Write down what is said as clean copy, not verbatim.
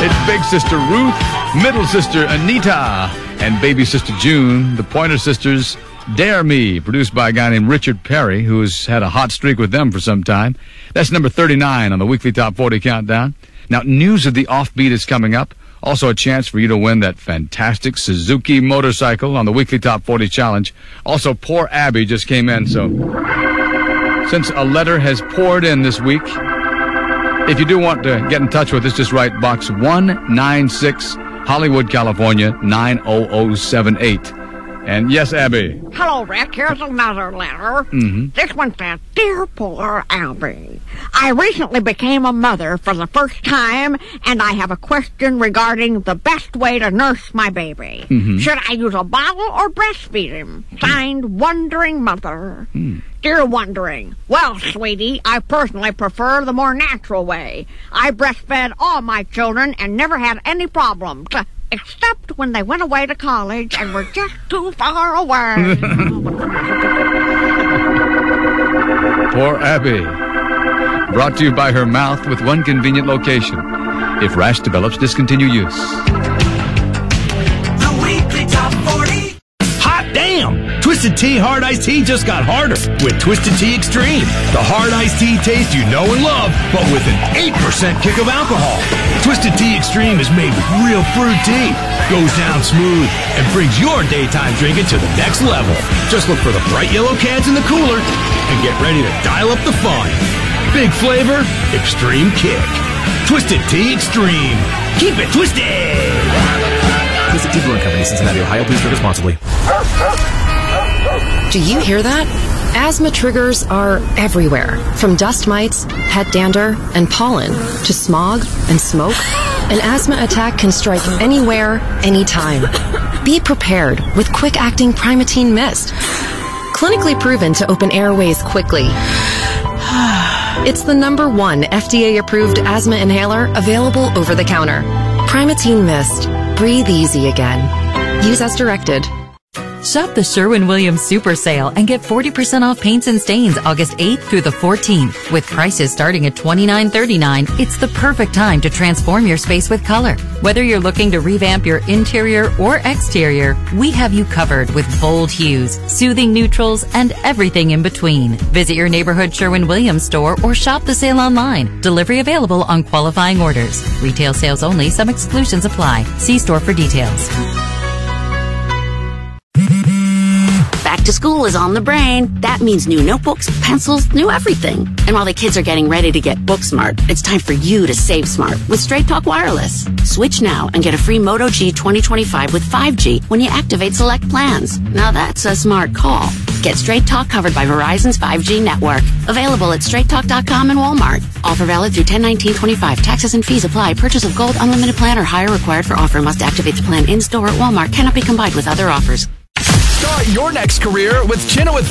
It's big sister Ruth, middle sister Anita, and baby sister June, the Pointer Sisters, Dare Me, produced by a guy named Richard Perry, who's had a hot streak with them for some time. That's number 39 on the weekly Top 40 countdown. Now, news of the offbeat is coming up. Also a chance for you to win that fantastic Suzuki motorcycle on the weekly Top 40 challenge. Also, Poor Abby just came in, so since a letter has poured in this week, if you do want to get in touch with us, just write Box 196, Hollywood, California, 90078. And yes, Abby. Hello, Rick. Here's another letter. This one says, Dear Poor Abby, I recently became a mother for the first time, and I have a question regarding the best way to nurse my baby. Should I use a bottle or breastfeed him? Signed, Wondering Mother. Dear Wondering, well, sweetie, I personally prefer the more natural way. I breastfed all my children and never had any problems. Except when they went away to college and were just too far away. Poor Abby. Brought to you by her mouth with one convenient location. If rash develops, discontinue use. The weekly Top 40. Hot damn! Twisted Tea Hard Iced Tea just got harder with Twisted Tea Extreme. The hard iced tea taste you know and love, but with an 8% kick of alcohol. Twisted Tea Extreme is made with real fruit tea, goes down smooth, and brings your daytime drinking to the next level. Just look for the bright yellow cans in the cooler and get ready to dial up the fun. Big flavor, extreme kick. Twisted Tea Extreme. Keep it twisted! Twisted Tea Brewing Company, Cincinnati, Ohio. Please drink responsibly. Do you hear that? Asthma triggers are everywhere, from dust mites, pet dander, and pollen, to smog and smoke. An asthma attack can strike anywhere, anytime. Be prepared with quick-acting Primatene Mist. Clinically proven to open airways quickly. It's the #1 FDA-approved asthma inhaler available over the counter. Primatene Mist. Breathe easy again. Use as directed. Shop the Sherwin-Williams Super Sale and get 40% off paints and stains August 8th through the 14th. With prices starting at $29.39, it's the perfect time to transform your space with color. Whether you're looking to revamp your interior or exterior, we have you covered with bold hues, soothing neutrals, and everything in between. Visit your neighborhood Sherwin-Williams store or shop the sale online. Delivery available on qualifying orders. Retail sales only. Some exclusions apply. See store for details. Back to school is on the brain. That means new notebooks, pencils, new everything. And while the kids are getting ready to get book smart, it's time for you to save smart with Straight Talk Wireless. Switch now and get a free Moto G 2025 with 5G when you activate select plans. Now that's a smart call. Get Straight Talk covered by Verizon's 5G network. Available at straighttalk.com and Walmart. Offer valid through 10/19/25. Taxes and fees apply. Purchase of gold unlimited plan or higher required for offer. Must activate the plan in-store at Walmart. Cannot be combined with other offers. Start your next career with Chenoweth